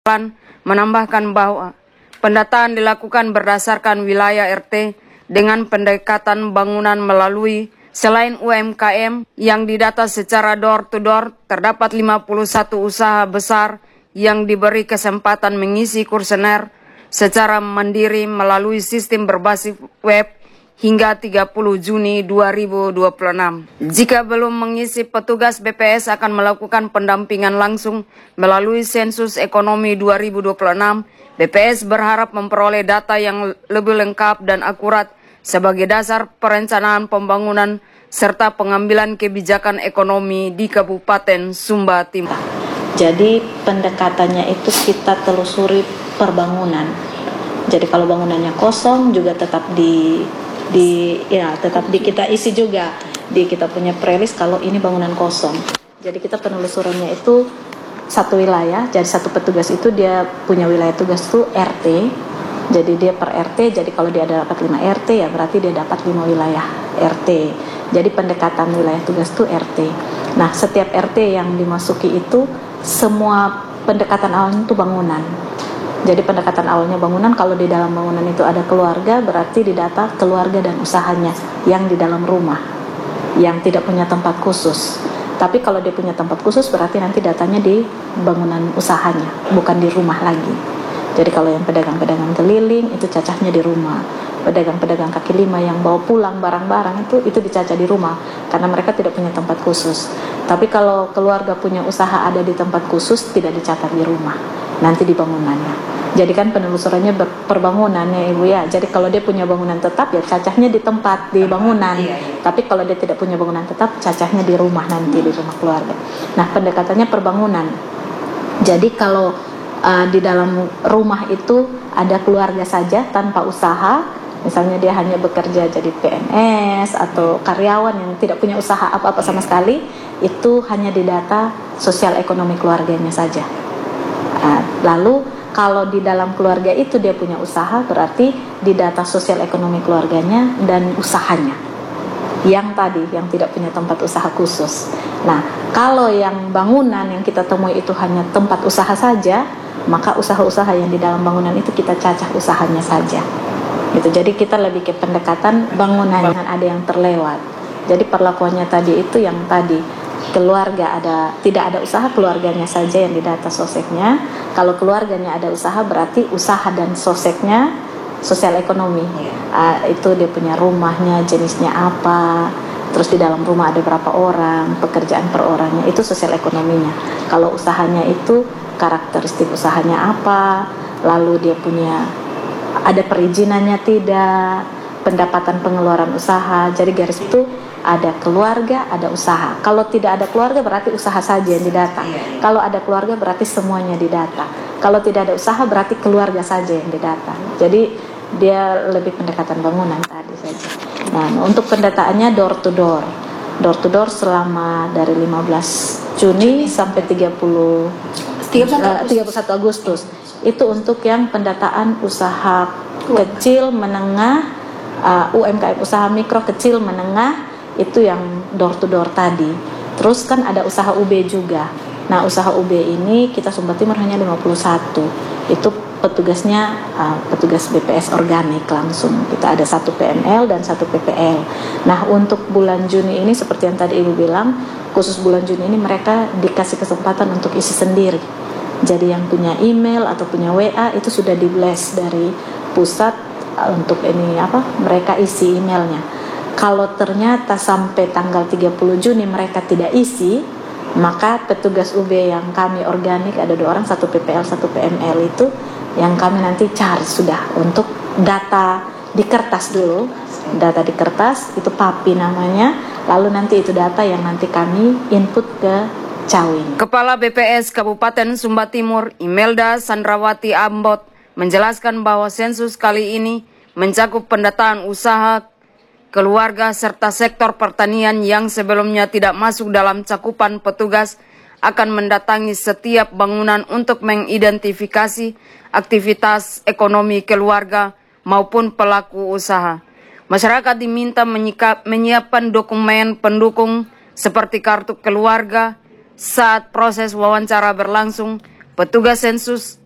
menambahkan bahwa pendataan dilakukan berdasarkan wilayah RT dengan pendekatan bangunan melalui selain UMKM yang didata secara door-to-door, terdapat 51 usaha besar yang diberi kesempatan mengisi kuesioner secara mandiri melalui sistem berbasis web hingga 30 Juni 2026. Jika belum mengisi, petugas BPS akan melakukan pendampingan langsung melalui sensus ekonomi 2026. BPS berharap memperoleh data yang lebih lengkap dan akurat sebagai dasar perencanaan pembangunan serta pengambilan kebijakan ekonomi di Kabupaten Sumba Timur. Jadi pendekatannya itu kita telusuri perbangunan. Jadi kalau bangunannya kosong juga tetap tetap kita isi juga di kita punya prelis kalau ini bangunan kosong. Jadi kita penelusurannya itu satu wilayah, jadi satu petugas itu dia punya wilayah tugas itu RT. Jadi dia per RT, jadi kalau dia ada dapat 5 RT ya berarti dia dapat 5 wilayah RT. Jadi pendekatan wilayah tugas itu RT. Nah, setiap RT yang dimasuki itu semua pendekatan awalnya itu bangunan. Jadi pendekatan awalnya bangunan, kalau di dalam bangunan itu ada keluarga, berarti didata keluarga dan usahanya yang di dalam rumah, yang tidak punya tempat khusus. Tapi kalau dia punya tempat khusus, berarti nanti datanya di bangunan usahanya, bukan di rumah lagi. Jadi kalau yang pedagang-pedagang keliling, itu cacahnya di rumah. Pedagang-pedagang kaki lima yang bawa pulang barang-barang, itu dicacah di rumah, karena mereka tidak punya tempat khusus. Tapi kalau keluarga punya usaha ada di tempat khusus, tidak dicatat di rumah, nanti di bangunannya. Jadi kan penelusurannya perbangunan ya Ibu ya. Jadi kalau dia punya bangunan tetap ya cacahnya di tempat, di bangunan. Tapi kalau dia tidak punya bangunan tetap, cacahnya di rumah nanti, di rumah keluarga. Nah, pendekatannya perbangunan. Jadi kalau di dalam rumah itu ada keluarga saja tanpa usaha, misalnya dia hanya bekerja jadi PNS atau karyawan yang tidak punya usaha apa-apa sama sekali, itu hanya didata sosial ekonomi keluarganya saja. Lalu kalau di dalam keluarga itu dia punya usaha, berarti didata sosial ekonomi keluarganya dan usahanya. Yang tadi, yang tidak punya tempat usaha khusus. Nah, kalau yang bangunan yang kita temui itu hanya tempat usaha saja, maka usaha-usaha yang di dalam bangunan itu kita cacah usahanya saja. Gitu. Jadi kita lebih ke pendekatan bangunan, jangan ada yang terlewat. Jadi perlakuannya tadi itu yang tadi, keluarga tidak ada usaha, keluarganya saja yang didata soseknya. Kalau keluarganya ada usaha, berarti usaha dan soseknya sosial ekonomi. Itu dia punya rumahnya, jenisnya apa, terus di dalam rumah ada berapa orang, pekerjaan per orangnya, itu sosial ekonominya. Kalau usahanya itu karakteristik usahanya apa, lalu dia punya ada perizinannya tidak, pendapatan pengeluaran usaha. Jadi garis itu ada keluarga, ada usaha. Kalau tidak ada keluarga berarti usaha saja yang didata. Kalau ada keluarga berarti semuanya didata. Kalau tidak ada usaha berarti keluarga saja yang didata. Jadi dia lebih pendekatan bangunan tadi saja. Nah, untuk pendataannya door to door. Door to door selama dari 15 Juni sampai 31 Agustus. Itu untuk yang pendataan usaha kecil, menengah, UMKM usaha mikro, kecil, menengah, itu yang door to door tadi. Terus kan ada usaha UB juga. Nah, usaha UB ini kita Sumba Timur hanya 51. Itu petugasnya petugas BPS organik langsung. Kita ada 1 PNL dan 1 PPL. Nah, untuk bulan Juni ini seperti yang tadi Ibu bilang, khusus bulan Juni ini mereka dikasih kesempatan untuk isi sendiri. Jadi yang punya email atau punya WA itu sudah di-blast dari pusat untuk mereka isi emailnya. Kalau ternyata sampai tanggal 30 Juni mereka tidak isi, maka petugas UB yang kami organik ada 2 orang, 1 PPL, 1 PML itu yang kami nanti cari sudah untuk data di kertas dulu. Data di kertas itu PAPI namanya, lalu nanti itu data yang nanti kami input ke Cawing. Kepala BPS Kabupaten Sumba Timur, Imelda Sandrawati Ambot, menjelaskan bahwa sensus kali ini mencakup pendataan usaha, keluarga, serta sektor pertanian yang sebelumnya tidak masuk dalam cakupan. Petugas akan mendatangi setiap bangunan untuk mengidentifikasi aktivitas ekonomi keluarga maupun pelaku usaha. Masyarakat diminta menyiapkan dokumen pendukung seperti kartu keluarga. Saat proses wawancara berlangsung, petugas sensus